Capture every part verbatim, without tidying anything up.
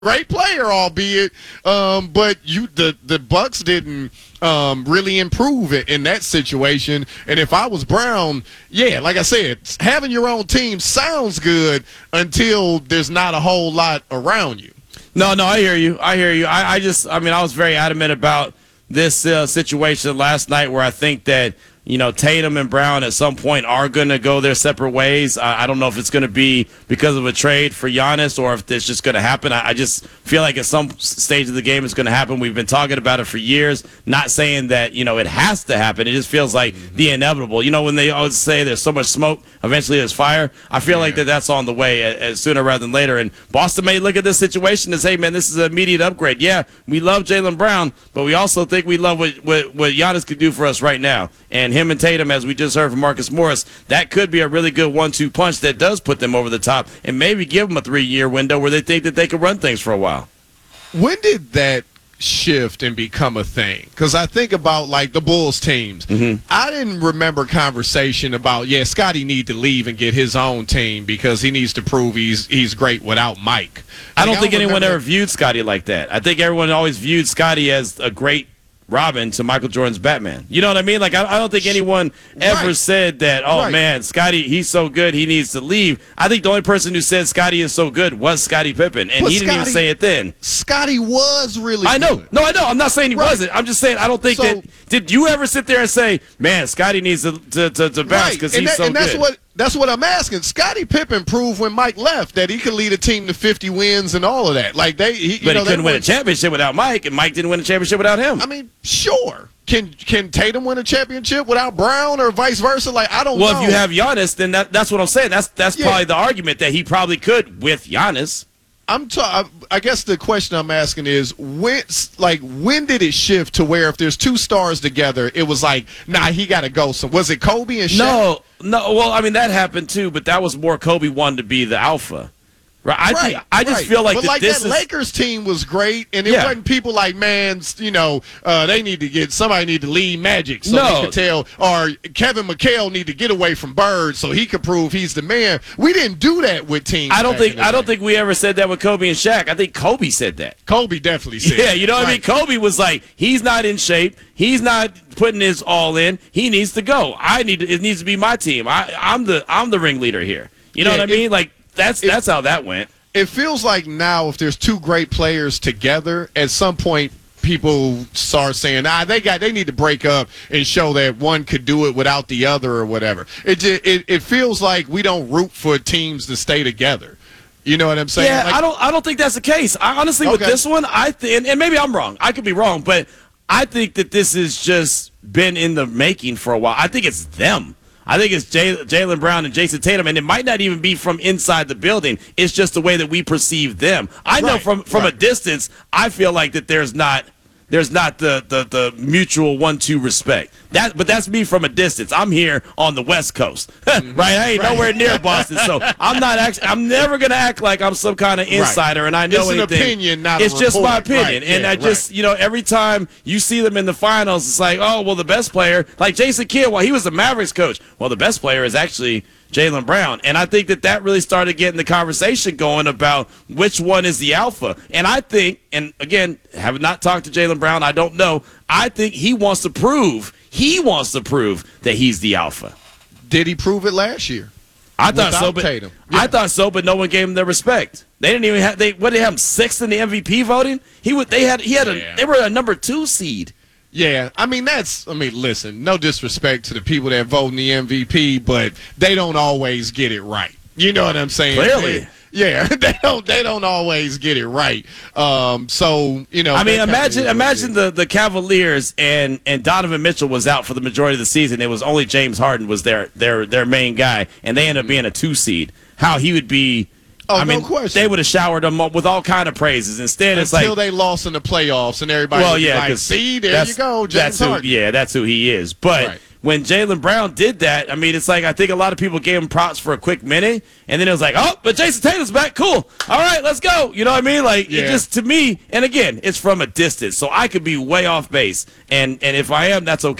great player, albeit, um, but you the the Bucks didn't um, really improve it in that situation. And if I was Brown, yeah, like I said, having your own team sounds good until there's not a whole lot around you. No, no, I hear you. I hear you. I, I just, I mean, I was very adamant about this uh, situation last night where I think that, you know, Tatum and Brown at some point are going to go their separate ways. I, I don't know if it's going to be because of a trade for Giannis or if it's just going to happen. I, I just feel like at some stage of the game it's going to happen. We've been talking about it for years, not saying that, you know, it has to happen. It just feels like mm-hmm. the inevitable. You know, when they always say there's so much smoke, eventually there's fire, I feel yeah. like that that's on the way as, as sooner rather than later. And Boston may look at this situation and say, man, this is an immediate upgrade. Yeah, we love Jaylen Brown, but we also think we love what, what, what Giannis could do for us right now. And him and Tatum, as we just heard from Marcus Morris, that could be a really good one two punch that does put them over the top and maybe give them a three-year window where they think that they can run things for a while. When did that shift and become a thing? Because I think about, like, the Bulls teams. Mm-hmm. I didn't remember conversation about, yeah, Scotty need to leave and get his own team because he needs to prove he's he's great without Mike. Like, I don't think I don't anyone remember. ever viewed Scotty like that. I think everyone always viewed Scotty as a great Robin to Michael Jordan's Batman. You know what I mean? Like, I, I don't think anyone ever right. said that, oh, right. man, Scotty, he's so good, he needs to leave. I think the only person who said Scotty is so good was Scottie Pippen, and but he didn't Scotty, even say it then. Scotty was really I know. good. No, I know. I'm not saying he right. wasn't. I'm just saying I don't think so, that – did you ever sit there and say, man, Scotty needs to, to, to, to bounce because right. he's that, so and that's good? What, That's what I'm asking. Scottie Pippen proved when Mike left that he could lead a team to fifty wins and all of that. Like they, he, But you know, he couldn't win a championship without Mike, and Mike didn't win a championship without him. I mean, sure. Can can Tatum win a championship without Brown or vice versa? Like, I don't well, know. Well, if you have Giannis, then that, that's what I'm saying. That's that's yeah. probably the argument that he probably could with Giannis. I'm ta- I guess the question I'm asking is when, like, when did it shift to where if there's two stars together, it was like, nah, he got to go. So was it Kobe and Shaq? No, no. Well, I mean that happened too, but that was more Kobe wanted to be the alpha. Right. I, right, think, I just right. feel like but that like this that is, Lakers team was great, and it yeah. wasn't people like, man, you know, uh, they need to get somebody need to lead Magic so no. they could tell, or Kevin McHale need to get away from Bird so he could prove he's the man. We didn't do that with teams. I don't think I day. don't think we ever said that with Kobe and Shaq. I think Kobe said that. Kobe definitely said. Yeah, you know what right. I mean. Kobe was like, he's not in shape. He's not putting his all in. He needs to go. I need to, it needs to be my team. I, I'm the I'm the ringleader here. You know yeah, what I it, mean? Like that's it, that's how that went. It feels like now if there's two great players together, at some point people start saying, ah, they got they need to break up and show that one could do it without the other or whatever. It just, it, it feels like we don't root for teams to stay together. You know what I'm saying? Yeah, like, I don't I don't think that's the case. I, honestly, okay. with this one, I th- and, and maybe I'm wrong. I could be wrong, but I think that this has just been in the making for a while. I think it's them. I think it's Jay, Jaylen Brown and Jason Tatum, and it might not even be from inside the building. It's just the way that we perceive them. I know right, from, from right. a distance, I feel like that there's not there's not the, the, the mutual one two respect. That, but that's me from a distance. I'm here on the West Coast, right? I ain't right. nowhere near Boston, so I'm not actually. I'm never gonna act like I'm some kind of insider right. and I know it's anything. It's an opinion, not It's a just report. my opinion, right. and yeah, I just right. you know every time you see them in the finals, it's like, oh well, the best player, like Jason Kidd, well he was the Mavericks coach. Well, the best player is actually Jaylen Brown. And I think that that really started getting the conversation going about which one is the alpha. And I think, and again, have not talked to Jaylen Brown, I don't know, I think he wants to prove, he wants to prove that he's the alpha. Did he prove it last year? I thought so, but Tatum. Yeah. Yeah. I thought so, but no one gave him the respect. They didn't even have they what did they have him sixth in the M V P voting? He would they had he had yeah. a they were a number two seed. Yeah, I mean, that's, I mean, listen, no disrespect to the people that vote in the M V P, but they don't always get it right. You know what I'm saying? Clearly. They, yeah, they don't they don't always get it right. Um, so, you know. I mean, imagine imagine the, the Cavaliers and, and Donovan Mitchell was out for the majority of the season. It was only James Harden was their their their main guy, and they ended up being a two seed. How he would be. Oh, I mean, no question. They would have showered them up with all kind of praises. Instead, Until it's like until they lost in the playoffs and everybody well, was yeah, like, see, there you go, James that's who, Harden. Yeah, that's who he is. But right. when Jaylen Brown did that, I mean, it's like I think a lot of people gave him props for a quick minute, and then it was like, oh, but Jason Tatum's back, cool. All right, let's go. You know what I mean? Like, yeah. it just, to me, and again, it's from a distance, so I could be way off base, and, and if I am, that's okay.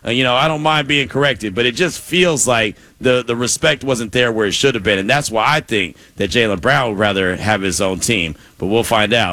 Uh, you know, I don't mind being corrected, but it just feels like the, the respect wasn't there where it should have been. And that's why I think that Jaylen Brown would rather have his own team. But we'll find out.